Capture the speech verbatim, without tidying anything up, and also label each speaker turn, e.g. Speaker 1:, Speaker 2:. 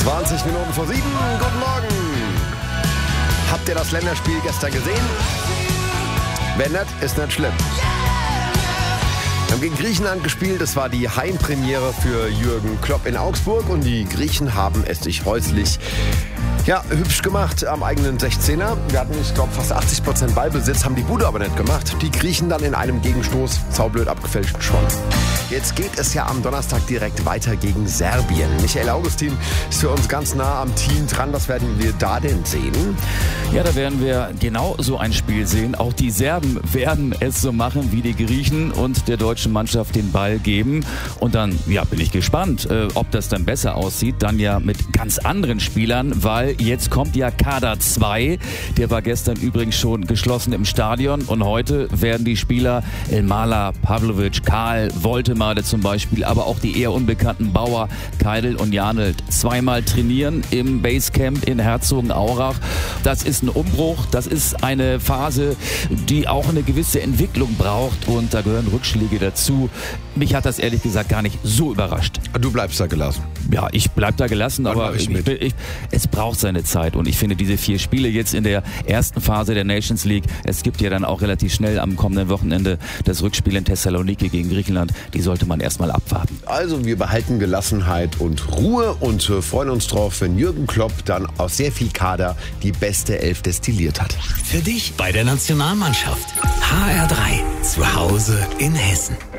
Speaker 1: zwanzig Minuten vor sieben. Guten Morgen. Habt ihr das Länderspiel gestern gesehen? Wenn nicht, ist nicht schlimm. Wir haben gegen Griechenland gespielt. Das war die Heimpremiere für Jürgen Klopp in Augsburg. Und die Griechen haben es sich häuslich ja, hübsch gemacht am eigenen sechzehner. Wir hatten, ich glaube, fast achtzig Prozent Ballbesitz, haben die Bude aber nicht gemacht. Die Griechen dann in einem Gegenstoß saublöd abgefälscht schon. Jetzt geht es ja am Donnerstag direkt weiter gegen Serbien. Michael Augustin ist für uns ganz nah am Team dran. Was werden wir da denn sehen?
Speaker 2: Ja, da werden wir genau so ein Spiel sehen. Auch die Serben werden es so machen wie die Griechen und der deutschen Mannschaft den Ball geben. Und dann, ja, bin ich gespannt, äh, ob das dann besser aussieht. Dann ja mit ganz anderen Spielern, weil jetzt kommt ja Kader zwei. Der war gestern übrigens schon geschlossen im Stadion. Und heute werden die Spieler Elmala, Pavlovic, Karl, Woltemade zum Beispiel, aber auch die eher unbekannten Bauer, Keidel und Janelt zweimal trainieren im Basecamp in Herzogenaurach. Das ist ein Umbruch, das ist eine Phase, die auch eine gewisse Entwicklung braucht und da gehören Rückschläge dazu. Mich hat das ehrlich gesagt gar nicht so überrascht.
Speaker 1: Du bleibst da gelassen.
Speaker 2: Ja, ich bleib da gelassen,
Speaker 1: Dann
Speaker 2: aber
Speaker 1: ich
Speaker 2: ich, ich, es braucht seine Zeit und ich finde diese vier Spiele jetzt in der ersten Phase der Nations League, es gibt ja dann auch relativ schnell am kommenden Wochenende das Rückspiel in Thessaloniki gegen Griechenland, die sollte man erstmal abwarten.
Speaker 1: Also wir behalten Gelassenheit und Ruhe und äh, freuen uns drauf, wenn Jürgen Klopp dann aus sehr viel Kader die beste Elf destilliert hat.
Speaker 3: Für dich bei der Nationalmannschaft. H R drei. Zu Hause in Hessen.